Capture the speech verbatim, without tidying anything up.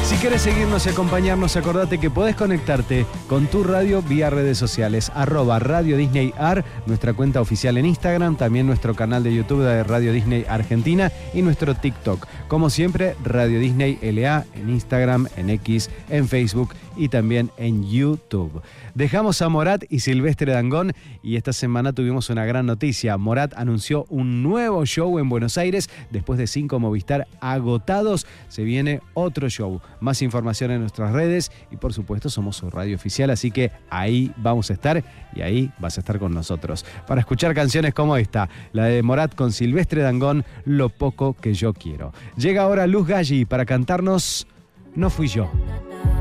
Si querés seguirnos y acompañarnos, acordate que podés conectarte con tu radio vía redes sociales, arroba Radio Disney Ar, nuestra cuenta oficial en Instagram, también nuestro canal de YouTube de Radio Disney Argentina y nuestro TikTok. Como siempre, Radio Disney L A en Instagram, en X, en Facebook y también en YouTube. Dejamos a Morat y Silvestre Dangond y esta semana tuvimos una gran noticia. Morat anunció un nuevo show en Buenos Aires. Después de cinco Movistar agotados, se viene otro show. Más información en nuestras redes y por supuesto somos su radio oficial, así que ahí vamos a estar y ahí vas a estar con nosotros. Para escuchar canciones como esta, la de Morat con Silvestre Dangond, Lo poco que yo quiero. Llega ahora Luz Galli para cantarnos No fui yo.